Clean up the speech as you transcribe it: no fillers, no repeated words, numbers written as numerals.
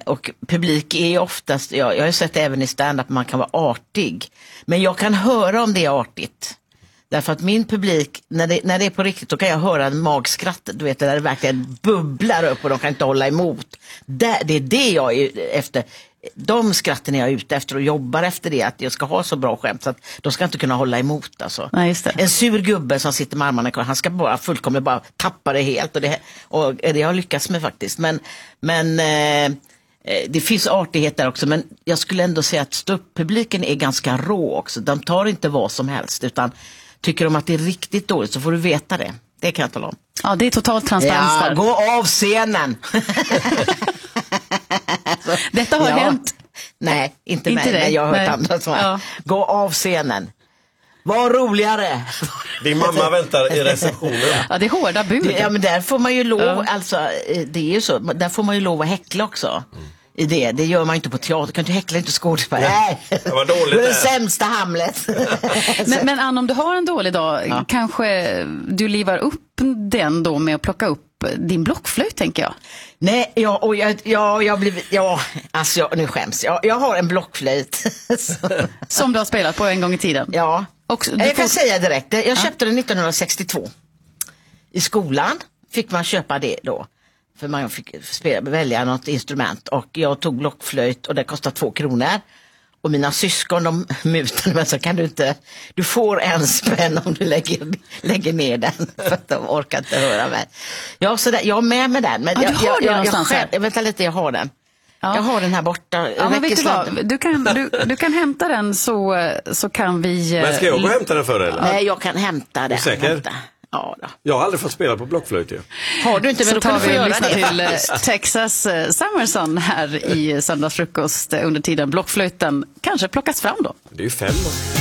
Och publik är ju oftast, jag har ju sett även i stand-up att man kan vara artig. Men jag kan höra om det är artigt. Därför att min publik, när det är på riktigt, då kan jag höra en magskratt. Du vet, där det verkligen bubblar upp och de kan inte hålla emot. Det är det jag är efter. De skratten är jag ute efter och jobbar efter det. Att jag ska ha så bra skämt så att de ska inte kunna hålla emot. Alltså. Nej, just det. En sur gubbe som sitter med armarna kvar, han ska bara fullkomligt bara tappa det helt. Och det har jag lyckats med faktiskt. Men det finns artighet där också. Men jag skulle ändå säga att ståupppubliken är ganska rå också. De tar inte vad som helst, utan tycker de att det är riktigt dåligt så får du veta det. Det kan jag tala om. Ja, det är totalt transparens där. Gå av scenen! Detta har hänt. Nej, inte mig, men jag har hört andra som gå av scenen. Var roligare. Din mamma väntar i receptionen. Ja, det är hårda bud. Ja, men där får man ju lov, alltså, det är ju så, där får man ju lov att häckla också. I det gör man inte på teater. Kan du häckla inte skådespelare? Nej, det var dåligt. Det är den sämsta Hamlet. men Ann, om du har en dålig dag, kanske du livar upp den då med att plocka upp din blockflöjt, tänker jag. Nej, nu skäms jag. Jag har en blockflöjt. Som du har spelat på en gång i tiden. Ja, jag kan säga direkt. Jag köpte den 1962. I skolan fick man köpa det då. För man fick välja något instrument. Och jag tog blockflöjt och det kostade 2 kronor. Och mina syskon, de mutade mig, så kan du inte, du får 1 spänn om du lägger ner den. För att de orkar inte höra mig. Ja, så där, jag har med mig den. Men du har den någonstans här? Vänta lite, jag har den. Ja. Jag har den här borta. Ja, men vet du vad? Du kan hämta den så kan vi... Men ska jag gå och hämta den för dig? Nej, jag kan hämta den. Säker? Ja, då. Jag har aldrig fått spela på blockflöjt ju. Har du inte, men så då kan tar du vi få och lyssnar det. till Texas Summerson här i söndagsfrukost under tiden blockflöjten kanske plockas fram då. Det är ju 5 då.